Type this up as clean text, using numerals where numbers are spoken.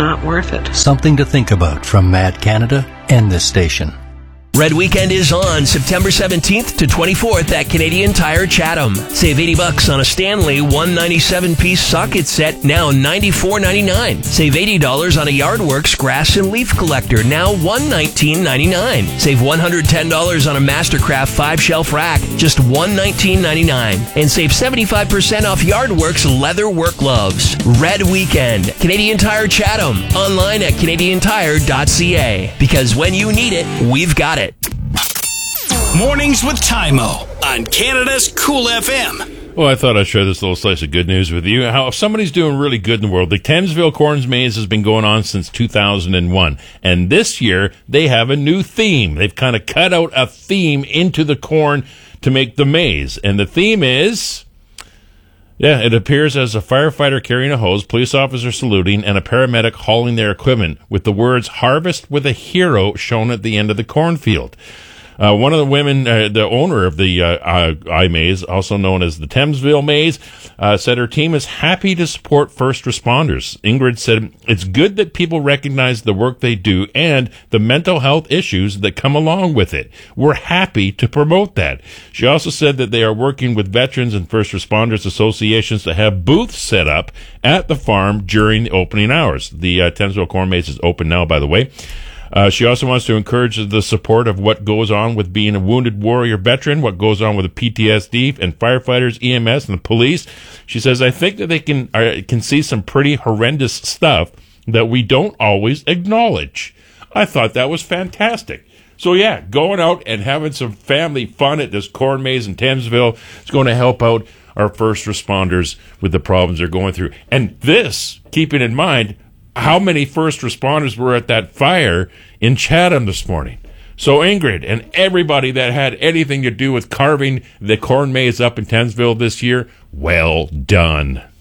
not worth it. Something to think about from Mad Canada and this station. Red Weekend is on September 17th to 24th at Canadian Tire Chatham. Save $80 on a Stanley 197-piece socket set, now $94.99. Save $80 on a Yardworks grass and leaf collector, now $119.99. Save $110 on a Mastercraft 5-shelf rack, just $119.99. And save 75% off Yardworks leather work gloves. Red Weekend, Canadian Tire Chatham. Online at canadiantire.ca. Because when you need it, we've got it. Mornings with Tymo on Canada's Cool FM. Well, I thought I'd share this little slice of good news with you. How if somebody's doing really good in the world, the Thamesville Corn Maze has been going on since 2001. And this year, they have a new theme. They've kind of cut out a theme into the corn to make the maze. And the theme is... yeah, it appears as a firefighter carrying a hose, police officer saluting, and a paramedic hauling their equipment, with the words "Harvest with a Hero" shown at the end of the cornfield. One of the women, the owner of the I-Maze, also known as the Thamesville Maze, said her team is happy to support first responders. Ingrid said, "It's good that people recognize the work they do and the mental health issues that come along with it. We're happy to promote that." She also said that they are working with veterans and first responders associations to have booths set up at the farm during the opening hours. The Thamesville Corn Maze is open now, by the way. She also wants to encourage the support of what goes on with being a wounded warrior veteran, what goes on with the PTSD and firefighters, EMS, and the police. She says, "I think that they can see some pretty horrendous stuff that we don't always acknowledge." I thought that was fantastic. So, yeah, going out and having some family fun at this corn maze in Thamesville is going to help out our first responders with the problems they're going through. And this, keeping in mind, how many first responders were at that fire in Chatham this morning. So Ingrid and everybody that had anything to do with carving the corn maze up in Thamesville this year, well done.